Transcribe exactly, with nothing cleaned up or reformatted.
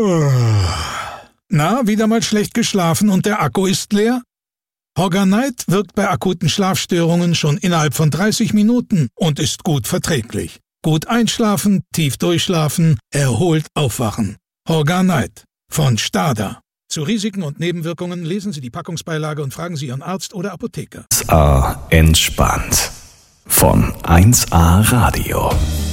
Na, wieder mal schlecht geschlafen und der Akku ist leer? Horganite wirkt bei akuten Schlafstörungen schon innerhalb von dreißig Minuten und ist gut verträglich. Gut einschlafen, tief durchschlafen, erholt aufwachen. Horganite von Stada. Zu Risiken und Nebenwirkungen lesen Sie die Packungsbeilage und fragen Sie Ihren Arzt oder Apotheker. eins A entspannt. Von eins A Radio.